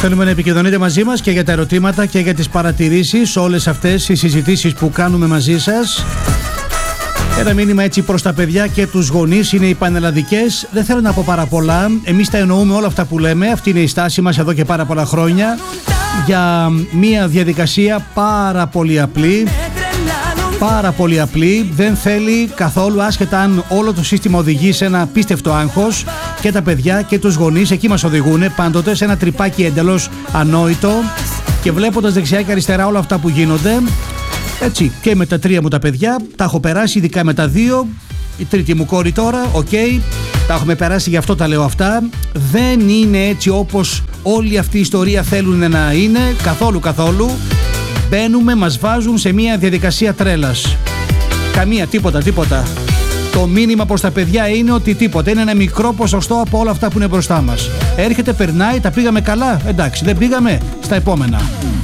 Θέλουμε να επικοινωνείτε μαζί μας και για τα ερωτήματα και για τις παρατηρήσεις, όλες αυτές οι συζητήσεις που κάνουμε μαζί σας. Ένα μήνυμα έτσι προς τα παιδιά και τους γονείς είναι οι πανελλαδικές. Δεν θέλω να πω πάρα πολλά. Εμείς τα εννοούμε όλα αυτά που λέμε. Αυτή είναι η στάση μας εδώ και πάρα πολλά χρόνια. Για μια διαδικασία πάρα πολύ απλή. Πάρα πολύ απλή. Δεν θέλει καθόλου, άσχετα αν όλο το σύστημα οδηγεί σε ένα απίστευτο άγχος, και τα παιδιά και τους γονείς εκεί μας οδηγούν πάντοτε σε ένα τρυπάκι εντελώς ανόητο. Και βλέποντας δεξιά και αριστερά όλα αυτά που γίνονται, έτσι, και με τα 3 μου τα παιδιά, τα έχω περάσει, ειδικά με τα 2, η τρίτη μου κόρη τώρα, τα έχουμε περάσει, γι' αυτό τα λέω αυτά. Δεν είναι έτσι όπως όλη αυτή η ιστορία θέλουν να είναι, καθόλου. Μπαίνουμε, μας βάζουν σε μια διαδικασία τρέλας. Καμία, τίποτα. Το μήνυμα προς τα παιδιά είναι ότι τίποτα, είναι ένα μικρό ποσοστό από όλα αυτά που είναι μπροστά μας. Έρχεται, περνάει, τα πήγαμε καλά, εντάξει, δεν πήγαμε, στα επόμενα.